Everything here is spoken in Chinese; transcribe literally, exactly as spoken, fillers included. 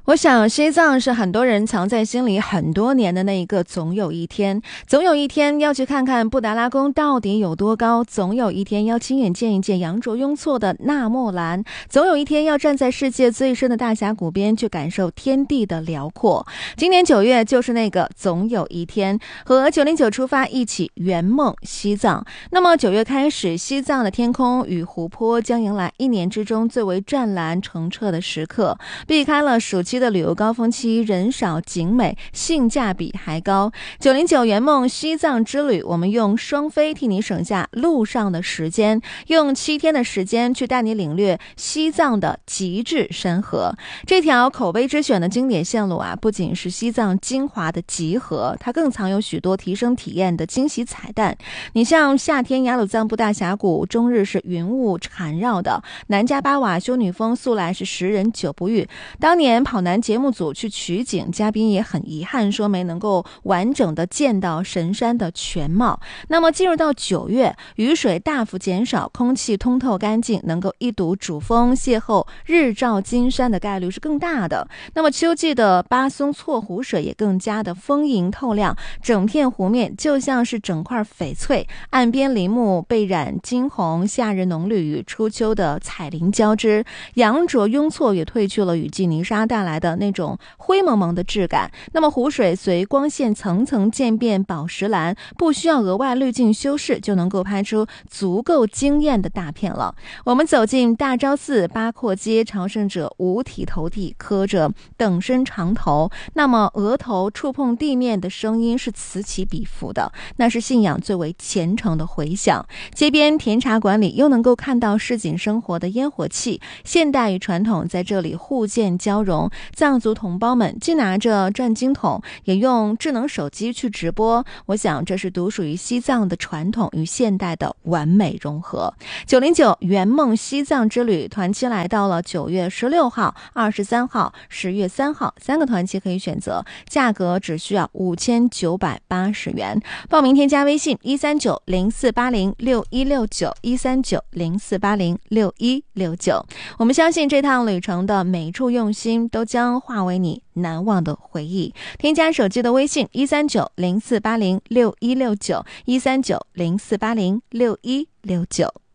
我想西藏是很多人藏在心里很多年的那一个总有一天，总有一天要去看看布达拉宫到底有多高，总有一天要亲眼见一见羊卓雍措的纳木兰，总有一天要站在世界最深的大峡谷边去感受天地的辽阔。今年九月就是那个总有一天，和九零九出发一起圆梦西藏。那么九月开始，西藏的天空与湖泊将迎来一年之中最为湛蓝澄澈的时刻，避开了暑期的旅游高峰期，人少景美，性价比还高。九零九圆梦西藏之旅，我们用双飞替你省下路上的时间，用七天的时间去带你领略西藏的极致山河。这条口碑之选的经典线路啊，不仅是西藏精华的集合，它更藏有许多提升体验的惊喜彩蛋。你像夏天雅鲁藏布大峡谷，终日是云雾缠绕的；南迦巴瓦修女峰素来是十人九不遇。当年跑男节目组去取景，嘉宾也很遗憾说没能够完整的见到神山的全貌。那么进入到九月，雨水大幅减少，空气通透干净，能够一睹主峰，邂逅日照金山的概率是更大的。那么秋季的巴松措湖水也更加的丰盈透亮，整片湖面就像是整块翡翠，岸边林木被染金红，夏日浓绿与初秋的彩林交织，羊卓雍措也褪去了雨季泥沙带来的那种灰蒙蒙的质感。那么湖水随光线层层渐变宝石蓝，不需要额外滤镜修饰就能够拍出足够惊艳的大片了。我们走进大昭寺八廓街，朝圣者五体投地，磕着等身长头，那么额头触碰地面的声音是此起彼伏的，那是信仰最为虔诚的回响。街边甜茶馆里又能够看到市井生活的烟火气，现代与传统在这里互鉴交融。藏族同胞们既拿着转经筒，也用智能手机去直播，我想这是独属于西藏的传统与现代的完美融合。九零九圆梦西藏之旅团期来到了九月十六号、二十三号、十月三号，三个团期可以选择，价格只需要五千九百八十元。报名添加微信一三九零四八零六一六九一三九零四八零六一六九。我们相信这趟旅程的每处用心都将化为你难忘的回忆。添加手机的微信一三九零四八零六一六九一三九零四八零六一六九。